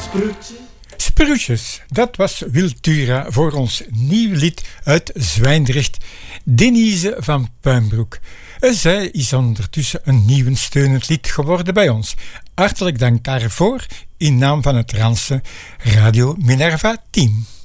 Spruutjes, dat was Wiltura voor ons nieuw lied uit Zwijndrecht, Denise van Puimbroek. Zij is ondertussen een nieuw steunend lied geworden bij ons. Hartelijk dank daarvoor in naam van het Ranse Radio Minerva team.